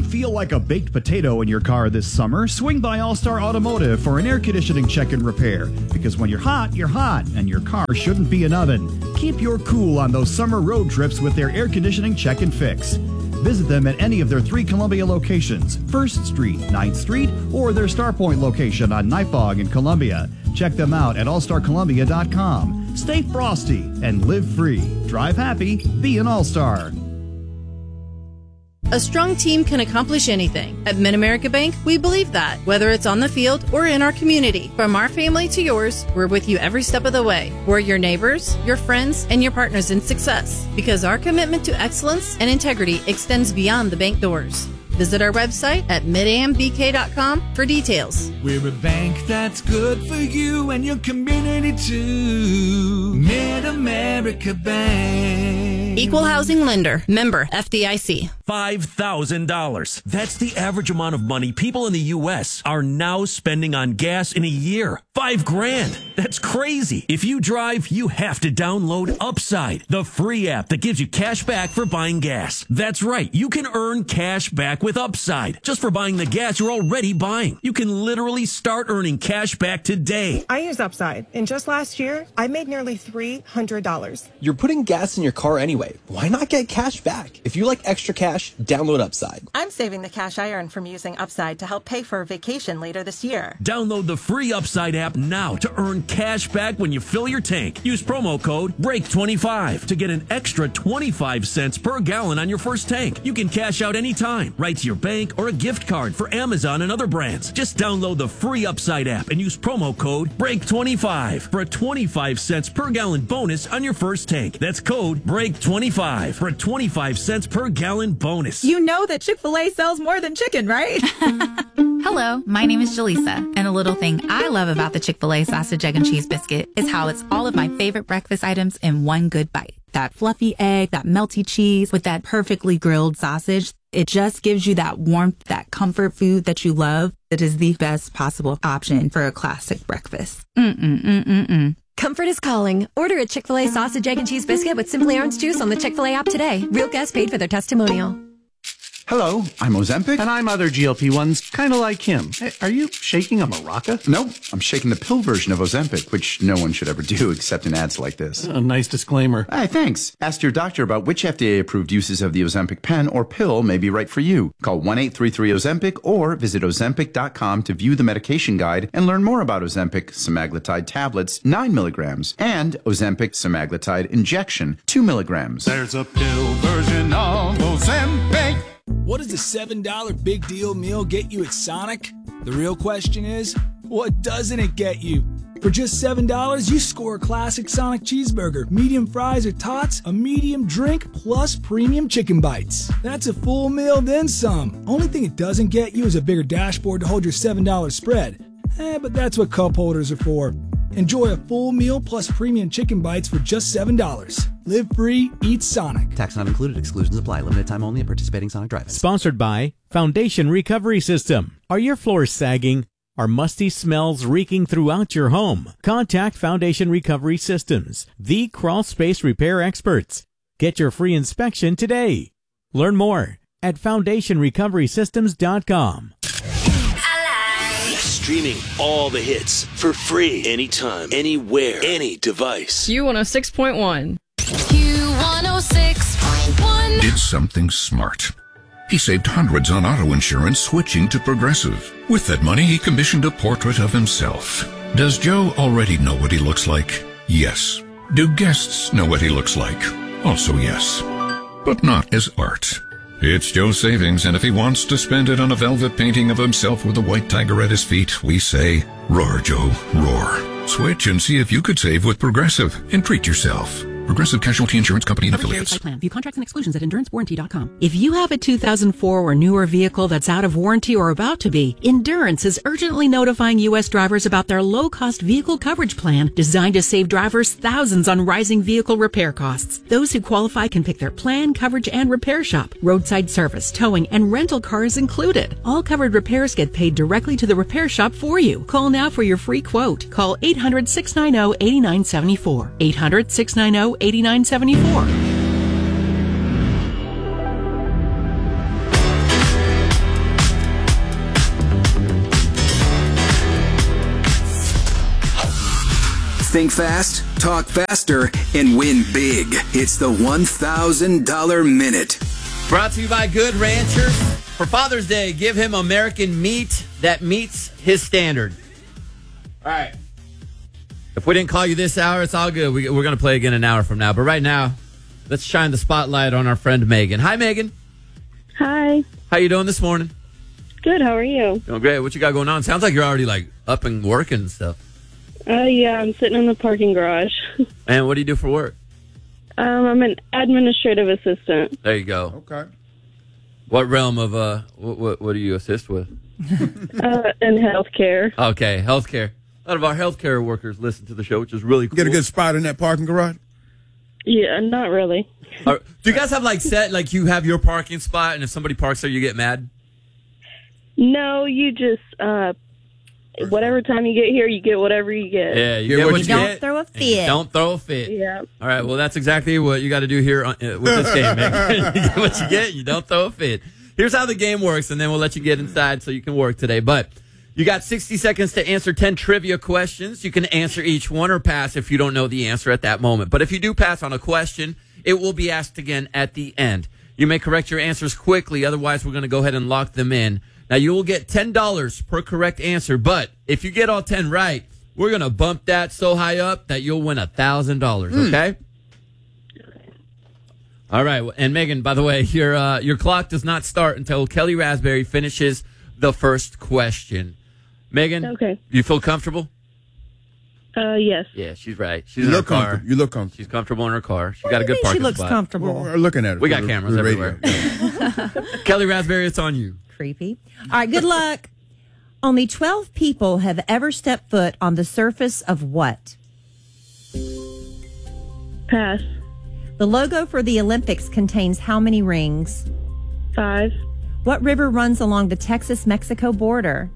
feel like a baked potato in your car this summer, swing by All-Star Automotive for an air conditioning check and repair. Because when you're hot, and your car shouldn't be an oven. Keep your cool on those summer road trips with their air conditioning check and fix. Visit them at any of their 3 Columbia locations, 1st Street, 9th Street, or their Starpoint location on Nipawg in Columbia. Check them out at allstarcolumbia.com. Stay frosty and live free. Drive happy, be an All-Star. A strong team can accomplish anything. At Mid-America Bank, we believe that, whether it's on the field or in our community. From our family to yours, we're with you every step of the way. We're your neighbors, your friends, and your partners in success. Because our commitment to excellence and integrity extends beyond the bank doors. Visit our website at midambk.com for details. We're a bank that's good for you and your community too. Mid-America Bank. Equal housing lender. Member FDIC. $5,000. That's the average amount of money people in the U.S. are now spending on gas in a year. $5,000. That's crazy. If you drive, you have to download Upside, the free app that gives you cash back for buying gas. That's right. You can earn cash back with Upside just for buying the gas you're already buying. You can literally start earning cash back today. I use Upside, and just last year, I made nearly $300. You're putting gas in your car anyway. Why not get cash back? If you like extra cash, download Upside. I'm saving the cash I earn from using Upside to help pay for a vacation later this year. Download the free Upside app now to earn cash back when you fill your tank. Use promo code BREAK25 to get an extra 25 cents per gallon on your first tank. You can cash out anytime, right to your bank or a gift card for Amazon and other brands. Just download the free Upside app and use promo code BREAK25 for a 25 cents per gallon bonus on your first tank. That's code BREAK25 for a 25 cents per gallon bonus. You know that Chick-fil-A sells more than chicken, right? Hello, my name is Jaleesa, and a little thing I love about the Chick-fil-A sausage, egg, and cheese biscuit is how it's all of my favorite breakfast items in one good bite. That fluffy egg, that melty cheese with that perfectly grilled sausage. It just gives you that warmth, that comfort food that you love. It is the best possible option for a classic breakfast. Comfort is calling. Order a Chick-fil-A sausage, egg, and cheese biscuit with Simply Orange Juice on the Chick-fil-A app today. Real guests paid for their testimonial. Hello, I'm Ozempic. And I'm other GLP-1s, kind of like him. Hey, are you shaking a maraca? No, I'm shaking the pill version of Ozempic, which no one should ever do except in ads like this. Nice disclaimer. Hey, thanks. Ask your doctor about which FDA-approved uses of the Ozempic pen or pill may be right for you. Call 1-833-OZEMPIC or visit Ozempic.com to view the medication guide and learn more about Ozempic semaglutide tablets, 9 milligrams, and Ozempic semaglutide injection, 2 milligrams. There's a pill version of Ozempic. What does a $7 big deal meal get you at Sonic? The real question is, what doesn't it get you? For just $7, you score a classic Sonic cheeseburger, medium fries or tots, a medium drink, plus premium chicken bites. That's a full meal, then some. Only thing it doesn't get you is a bigger dashboard to hold your $7 spread. But that's what cup holders are for. Enjoy a full meal plus premium chicken bites for just $7. Live free, eat Sonic. Tax not included. Exclusions apply. Limited time only at participating Sonic drive-ins. Sponsored by Foundation Recovery System. Are your floors sagging? Are musty smells reeking throughout your home? Contact Foundation Recovery Systems, the crawl space repair experts. Get your free inspection today. Learn more at FoundationRecoverySystems.com. Streaming all the hits for free anytime, anywhere, any device. Q106.1. Q106.1 did something smart. He saved hundreds on auto insurance switching to Progressive. With that money, he commissioned a portrait of himself. Does Joe already know what he looks like? Yes. Do guests know what he looks like? Also yes. But not as art. It's Joe's savings, and if he wants to spend it on a velvet painting of himself with a white tiger at his feet, we say, roar, Joe, roar. Switch and see if you could save with Progressive and treat yourself. Progressive Casualty Insurance Company and affiliates. Plan. View contracts and exclusions at EnduranceWarranty.com. If you have a 2004 or newer vehicle that's out of warranty or about to be, Endurance is urgently notifying U.S. drivers about their low-cost vehicle coverage plan designed to save drivers thousands on rising vehicle repair costs. Those who qualify can pick their plan, coverage, and repair shop. Roadside service, towing, and rental cars included. All covered repairs get paid directly to the repair shop for you. Call now for your free quote. Call 800-690-8974. 800-690-8974. Think fast, talk faster, and win big. It's the $1,000 Minute. Brought to you by Good Ranchers. For Father's Day, give him American meat that meets his standard. All right. If we didn't call you this hour, it's all good. We're going to play again an hour from now. But right now, let's shine the spotlight on our friend Megan. Hi, Megan. Hi. How you doing this morning? Good. How are you? Doing great. What you got going on? Sounds like you're already like up and working and stuff. Yeah, I'm sitting in the parking garage. And what do you do for work? I'm an administrative assistant. There you go. Okay. What realm of what do you assist with? In healthcare. Okay, healthcare. A lot of our healthcare workers listen to the show, which is really cool. Get a good spot in that parking garage? Yeah, not really. Do you guys have like you have your parking spot, and if somebody parks there, you get mad? No, you just whatever time you get here, you get whatever you get. Yeah, you get what you don't get. throw a fit. Don't throw a fit. Yeah. All right. Well, that's exactly what you got to do here with this game, man. You get what you get. You don't throw a fit. Here's how the game works, and then we'll let you get inside so you can work today. But you got 60 seconds to answer 10 trivia questions. You can answer each one or pass if you don't know the answer at that moment. But if you do pass on a question, it will be asked again at the end. You may correct your answers quickly. Otherwise, we're going to go ahead and lock them in. Now, you will get $10 per correct answer. But if you get all 10 right, we're going to bump that so high up that you'll win $1,000. Okay? All right. And Megan, by the way, your clock does not start until Kelly Raspberry finishes the first question. Megan, okay. You feel comfortable? Yes. Yeah, she's right. She's in her car. You look comfortable. She's comfortable in her car. She's got a good parking She looks spot. comfortable. We're looking at it. We got cameras everywhere. Kelly Raspberry, it's on you. Creepy. All right, good luck. Only 12 people have ever stepped foot on the surface of what? Pass. The logo for the Olympics contains how many rings? 5. What river runs along the Texas-Mexico border?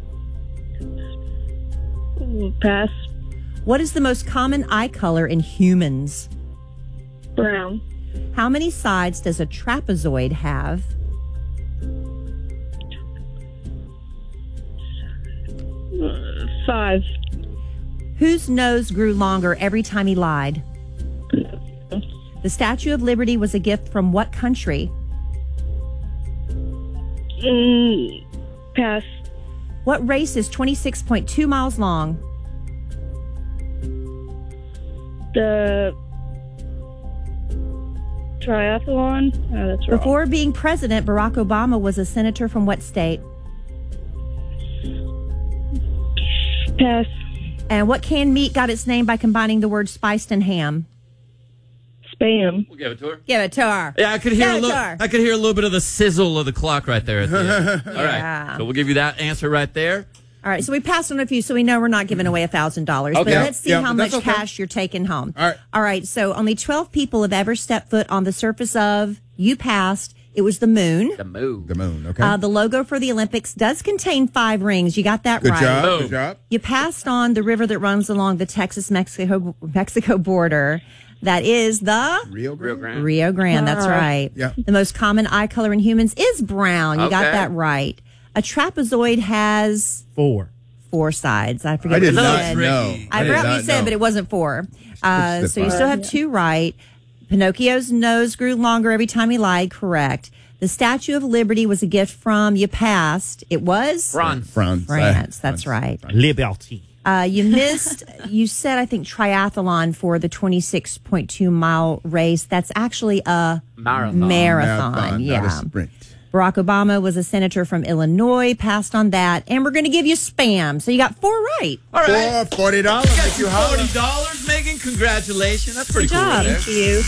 Pass. What is the most common eye color in humans? Brown. How many sides does a trapezoid have? 5. Whose nose grew longer every time he lied? The Statue of Liberty was a gift from what country? Pass. What race is 26.2 miles long? The triathlon? Oh, that's wrong. Before being president, Barack Obama was a senator from what state? Pass. And what canned meat got its name by combining the words spiced and ham? Spam. We'll give it to her. Give it to her. Yeah, I could hear Give it to her. I could hear a little bit of the sizzle of the clock right there at the end. All right. Yeah. So we'll give you that answer right there. All right, so we passed on a few, so we know we're not giving away $1,000. But Okay. let's see how much that's okay. cash you're taking home. All right. All right, so only 12 people have ever stepped foot on the surface of, you passed, it was the moon. The moon. The moon, okay. The logo for the Olympics does contain 5 rings. You got that Good right. job. Oh. Good job. You passed on the river that runs along the Texas-Mexico border. That is the Rio Grande. Rio Grande. That's right. Yeah. The most common eye color in humans is brown. You got Okay. that right. A trapezoid has 4 sides. I forget I did what you not said. know. I forgot what you said, but it wasn't 4. So you still have 2 right. Pinocchio's nose grew longer every time he lied. Correct. The Statue of Liberty was a gift from, you passed. It was? France. France. That's right. Liberty. You missed, you said, I think, triathlon for the 26.2 mile race. That's actually a marathon. Yeah. Not a sprint. Barack Obama was a senator from Illinois, passed on that. And we're going to give you spam. So you got 4 right. All right. $40. Make you holler. $40, Megan. Congratulations. That's pretty Good cool. job. Right there. Thank you.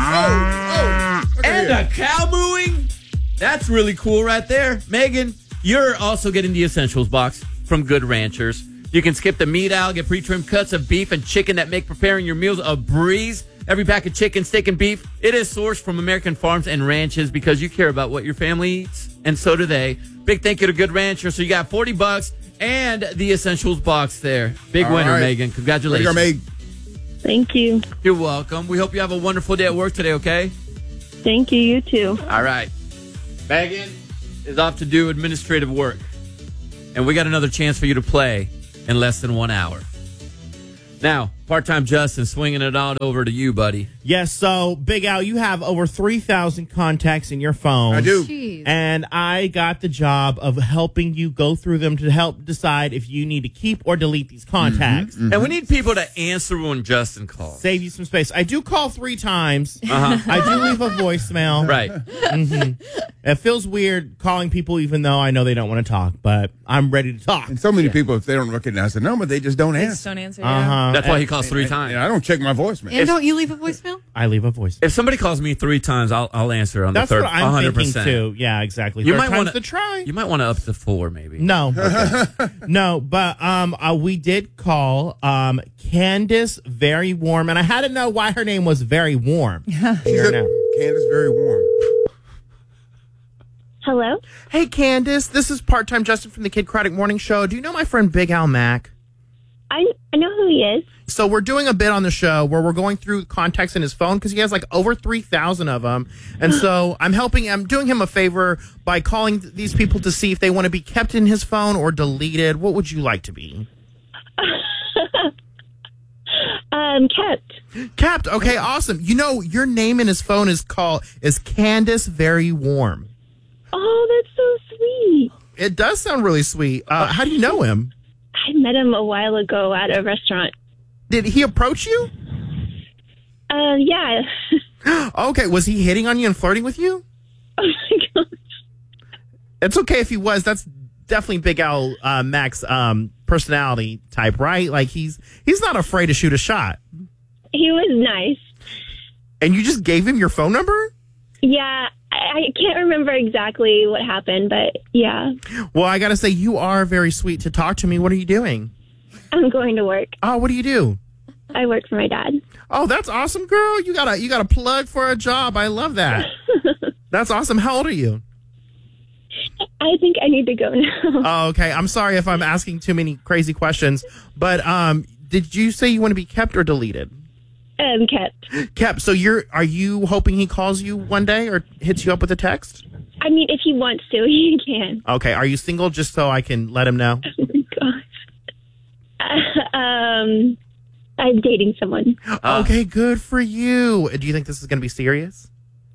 And a cow mooing. That's really cool right there. Megan, you're also getting the Essentials box from Good Ranchers. You can skip the meat aisle, get pre-trimmed cuts of beef and chicken that make preparing your meals a breeze. Every pack of chicken, steak, and beef, it is sourced from American farms and ranches because you care about what your family eats, and so do they. Big thank you to Good Ranchers. So you got $40 and the Essentials box there. Big All winner, right. Megan. Congratulations. There you go, Meg. Thank you. You're welcome. We hope you have a wonderful day at work today, okay? Thank you. You too. All right. Megan is off to do administrative work. And we got another chance for you to play in less than 1 hour. Now, Part-time Justin, swinging it on over to you, buddy. Yes, so, Big Al, you have over 3,000 contacts in your phone. I do. Jeez. And I got the job of helping you go through them to help decide if you need to keep or delete these contacts. And we need people to answer when Justin calls. Save you some space. I do call 3 times. I do leave a voicemail. Right. It feels weird calling people even though I know they don't want to talk, but I'm ready to talk. And so many people, if they don't recognize the number, they just don't They answer. just don't answer. Yeah. That's why he calls 3 times. I don't check my voicemail. And don't you leave a voicemail? I leave a voicemail. If somebody calls me 3 times, I'll answer on That's the third. what I'm 100%. thinking too. Yeah, exactly. You Third might time's want the try. You might want to up to 4, maybe. No. No, but we did call Candace Very Warm, and I had to know why her name was Very Warm. Here now. Candace Very Warm. Hello? Hey, Candace, this is Part-Time Justin from the Kid Craddock Morning Show. Do you know my friend Big Al Mack? I know who he is. So we're doing a bit on the show where we're going through contacts in his phone because he has like over 3,000 of them. And so I'm doing him a favor by calling these people to see if they want to be kept in his phone or deleted. What would you like to be? Kept. Kept. Okay, awesome. You know, your name in his phone is Candace Very Warm. Oh, that's so sweet. It does sound really sweet. How do you know him? I met him a while ago at a restaurant. Did he approach you? Yeah. Okay, was he hitting on you and flirting with you? Oh my gosh. It's okay if he was. That's definitely Big Al Mac's personality type, right? Like he's not afraid to shoot a shot. He was nice. And you just gave him your phone number? Yeah, I can't remember exactly what happened, but yeah. Well, I got to say, you are very sweet to talk to me. What are you doing? I'm going to work. Oh, what do you do? I work for my dad. Oh, that's awesome, girl. You got a plug for a job. I love that. That's awesome. How old are you? I think I need to go now. Oh, okay. I'm sorry if I'm asking too many crazy questions, but did you say you want to be kept or deleted? Kept. Kept. So are you hoping he calls you one day or hits you up with a text? I mean, if he wants to, he can. Okay. Are you single just so I can let him know? Oh my gosh. I'm dating someone. Okay, good for you. Do you think this is going to be serious?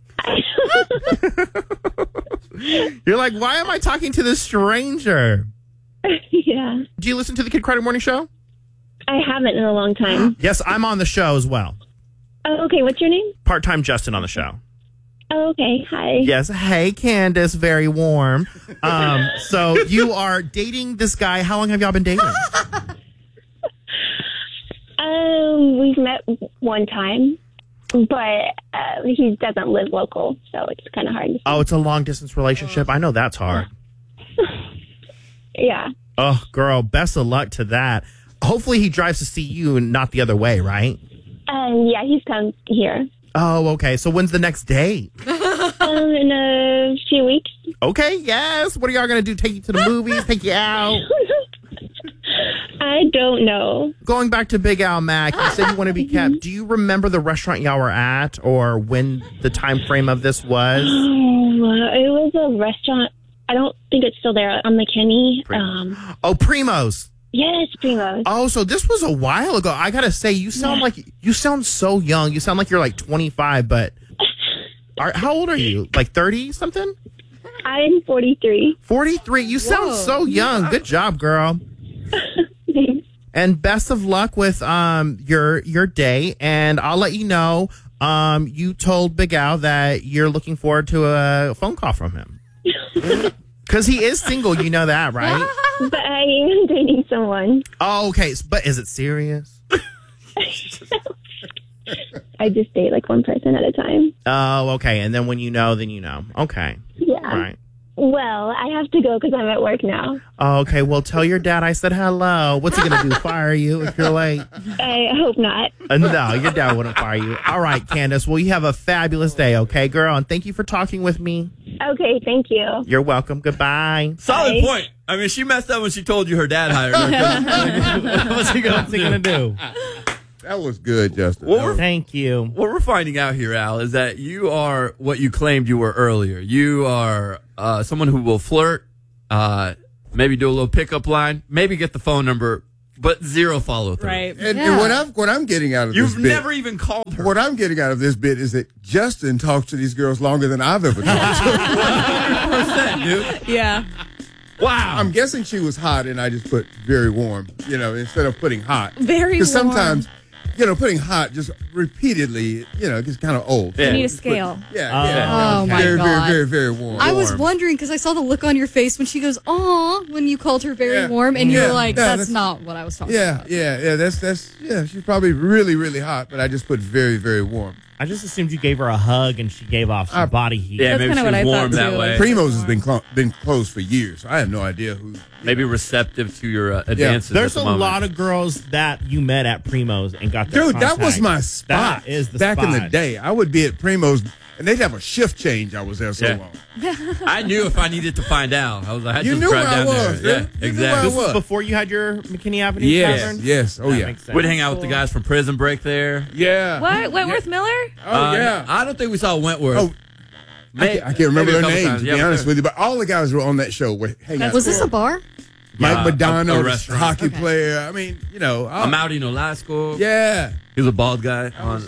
You're like, why am I talking to this stranger? Yeah. Do you listen to the Kid Craddock Morning Show? I haven't in a long time. Yes, I'm on the show as well. Oh, okay. What's your name? Part-Time Justin on the show. Oh, okay. Hi. Yes. Hey, Candace. Very warm. So you are dating this guy. How long have y'all been dating? We've met one time, but he doesn't live local, so it's kind of hard to see. Oh, it's a long-distance relationship. I know that's hard. Yeah. Oh, girl, best of luck to that. Hopefully he drives to see you and not the other way, right? Yeah, he's come here. Oh, okay. So when's the next date? In a few weeks. Okay, yes. What are y'all going to do? Take you to the movies? Take you out? I don't know. Going back to Big Al Mack, you said you want to be kept. Do you remember the restaurant y'all were at or when the time frame of this was? It was a restaurant. I don't think it's still there. On McKinney. Primo's. Yes, Primo's. Oh, so this was a while ago. I gotta say, you sound so young. You sound like you're like 25, but how old are you? Like 30 something? I'm 43. 43. You sound so young. Good job, girl. And best of luck with your day. And I'll let you know. You told Big Al that you're looking forward to a phone call from him. Because he is single, you know that, right? But I am dating someone. Oh, okay. But is it serious? I just date like one person at a time. Oh, okay. And then when you know, then you know. Okay. Yeah. All right. Well, I have to go because I'm at work now. Oh, okay. Well, tell your dad I said hello. What's he going to do? Fire you if you're late? I hope not. No, your dad wouldn't fire you. All right, Candace. Well, you have a fabulous day, okay, girl? And thank you for talking with me. Okay, thank you. You're welcome. Goodbye. Solid point. I mean, she messed up when she told you her dad hired her. What's he going to do? That was good, Justin. Thank you. What we're finding out here, Al, is that you are what you claimed you were earlier. You are someone who will flirt, maybe do a little pickup line, maybe get the phone number but zero follow through. Right. And what I'm getting out of You've this bit, never even called her. what I'm getting out of this bit is that Justin talks to these girls longer than I've ever talked to them. 100%, dude. Yeah. Wow. I'm guessing she was hot, and I just put very warm, instead of putting hot. Very warm. Because sometimes, putting hot just repeatedly, it gets kind of old. You need a scale. Yeah. Oh, my very, God. Very, very, very warm. I was wondering because I saw the look on your face when she goes, "Aw," when you called her very warm, and you were like, "That's not what I was talking about." Yeah. She's probably really, really hot, but I just put very, very warm. I just assumed you gave her a hug and she gave off some body heat. Yeah, maybe she was warm that way. Primo's has been closed for years. So I have no idea who. Maybe receptive to your advances. There's at a the moment. lot of girls that you met at Primo's and got their Dude, that was contact. my spot. That is the back spot. in the day. I would be at Primo's, and they'd have a shift change. I was there so long. I knew if I needed to find out. I was like, I You just knew drive where I down was, there. dude. Yeah, You knew where I exactly. This was before you had your McKinney Avenue Tavern? Yes. Oh, That yeah. makes sense. We'd hang out with the guys from Prison Break there. Yeah. What? Wentworth Miller? Oh, yeah. I don't think we saw Wentworth. Oh, I can't remember maybe a their couple names, times. to Yeah, be honest sure. with you, but all the guys were on that show. Were hanging out. Was this a bar? Mike Yeah, Madonna, a the restaurant. hockey player. I mean, Amaury Nolasco. Yeah. He was a bald guy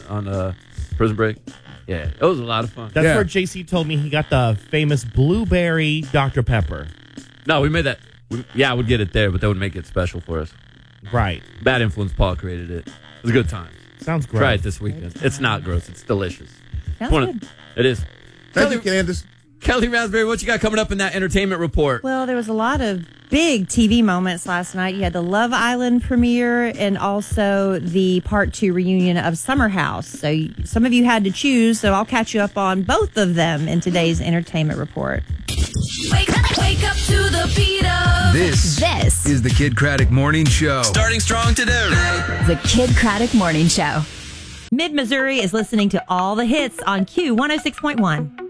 on Prison Break. Yeah, it was a lot of fun. That's where JC told me he got the famous blueberry Dr. Pepper. No, we made that. I would get it there, but that would make it special for us. Right. Bad Influence Paul created it. It was a good time. Sounds great. Try it this weekend. It's not gross. It's delicious. Sounds good. It is. Thank you, Candace. Kelly Raspberry, what you got coming up in that entertainment report? Well, there was a lot of big TV moments last night. You had the Love Island premiere and also the part 2 reunion of Summer House. So some of you had to choose, so I'll catch you up on both of them in today's entertainment report. Wake up to the beat of This is the Kid Craddock Morning Show. Starting strong today. The Kid Craddock Morning Show. Mid-Missouri is listening to all the hits on Q106.1.